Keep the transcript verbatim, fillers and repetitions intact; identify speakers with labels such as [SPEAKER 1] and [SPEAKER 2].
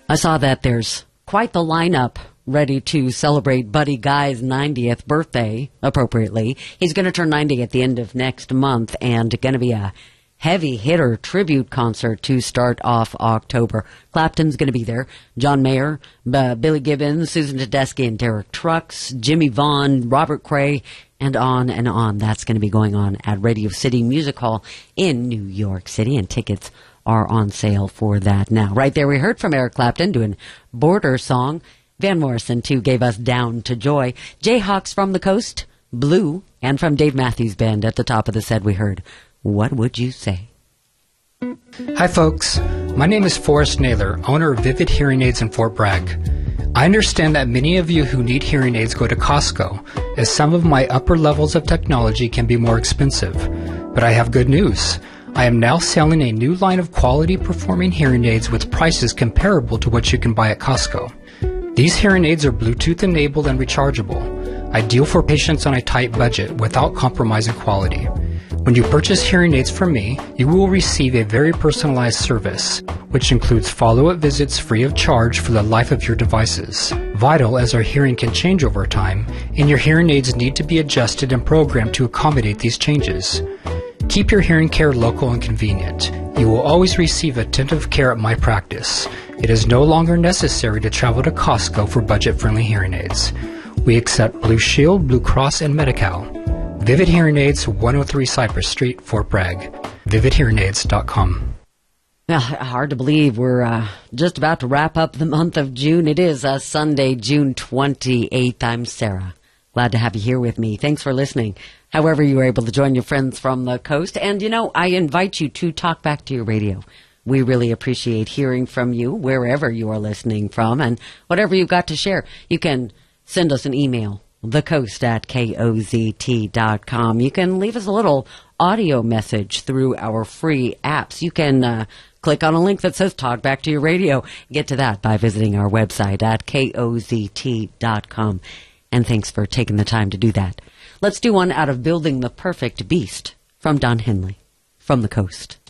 [SPEAKER 1] I saw that there's quite the lineup ready to celebrate Buddy Guy's ninetieth birthday, appropriately. He's going to turn ninety at the end of next month, and going to be a heavy hitter tribute concert to start off October. Clapton's going to be there. John Mayer, uh, Billy Gibbons, Susan Tedeschi, and Derek Trucks, Jimmy Vaughn, Robert Cray, and on and on. That's going to be going on at Radio City Music Hall in New York City, and tickets are on sale for that now. Right there, we heard from Eric Clapton doing Border Song. Van Morrison, too, gave us Down to Joy. Jayhawks from the Coast, Blue, and from Dave Matthews Band at the top of the set we heard What Would You Say?
[SPEAKER 2] Hi folks, my name is Forrest Naylor, owner of Vivid Hearing Aids in Fort Bragg. I understand that many of you who need hearing aids go to Costco, as some of my upper levels of technology can be more expensive. But I have good news. I am now selling a new line of quality performing hearing aids with prices comparable to what you can buy at Costco. These hearing aids are Bluetooth enabled and rechargeable, ideal for patients on a tight budget without compromising quality. When you purchase hearing aids from me, you will receive a very personalized service, which includes follow-up visits free of charge for the life of your devices. Vital, as our hearing can change over time, and your hearing aids need to be adjusted and programmed to accommodate these changes. Keep your hearing care local and convenient. You will always receive attentive care at my practice. It is no longer necessary to travel to Costco for budget-friendly hearing aids. We accept Blue Shield, Blue Cross, and Medi-Cal. Vivid Hearing Aids, one oh three Cypress Street, Fort Bragg. vivid hearing aids dot com.
[SPEAKER 1] Well, hard to believe we're uh, just about to wrap up the month of June. It is uh, Sunday, June twenty-eighth. I'm Sarah. Glad to have you here with me. Thanks for listening. However you were able to join your friends from the coast. And, you know, I invite you to talk back to your radio. We really appreciate hearing from you wherever you are listening from, and whatever you've got to share. You can send us an email, thecoast at K O Z T dot com. You can leave us a little audio message through our free apps. You can uh, click on a link that says Talk Back to Your Radio. Get to that by visiting our website at K O Z T dot com. And thanks for taking the time to do that. Let's do one out of Building the Perfect Beast from Don Henley from the Coast.